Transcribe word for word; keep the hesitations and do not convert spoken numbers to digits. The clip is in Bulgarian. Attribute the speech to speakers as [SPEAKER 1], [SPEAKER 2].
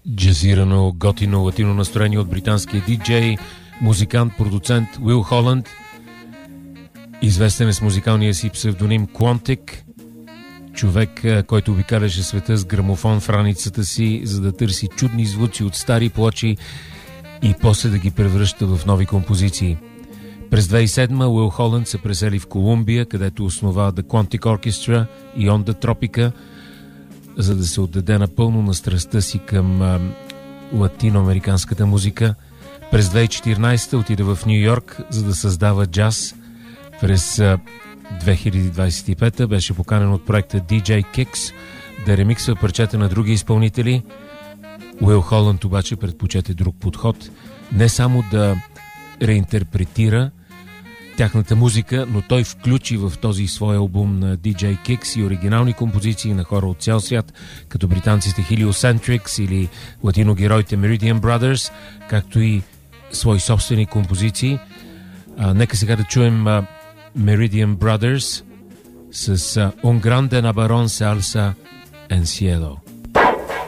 [SPEAKER 1] Джазирано, готино, латино настроение от британския диджей, музикант, продуцент Уил Холанд, известен е с музикалния си псевдоним Quantic, човек, който обикаляше света с грамофон в раницата си, за да търси чудни звуци от стари плочи и после да ги превръща в нови композиции. През две хиляди и седма Уил Холанд се пресели в Колумбия, където основа The Quantic Orchestra и Onda Tropica, за да се отдаде напълно на страстта си към а, латиноамериканската музика. През две хиляди и четиринадесета отиде в Ню Йорк, за да създава джаз. През а, две хиляди двадесет и пета беше поканен от проекта ди джей Kicks да ремиксва парчета на други изпълнители. Уил Холанд обаче предпочете друг подход. Не само да реинтерпретира тяхната музика, но той включи в този свой албум на ди джей Kicks и оригинални композиции на хора от цял свят, като британците Heliocentrics или латиногероите Meridian Brothers, както и свои собствени композиции. А, нека сега да чуем а, Meridian Brothers с а, Un grande nabarón se alza en cielo.